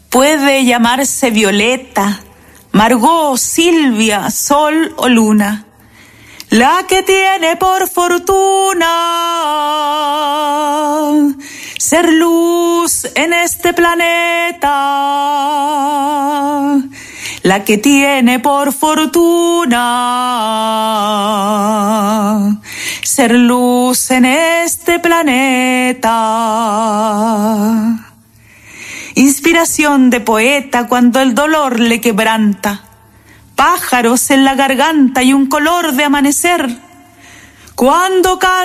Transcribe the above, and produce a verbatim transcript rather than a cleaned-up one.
Puede llamarse Violeta, Margot, Silvia, Sol o Luna. La que tiene por fortuna ser luz en este planeta. La que tiene por fortuna ser luz en este planeta. Inspiración de poeta cuando el dolor le quebranta. Pájaros en la garganta y un color de amanecer. Cuando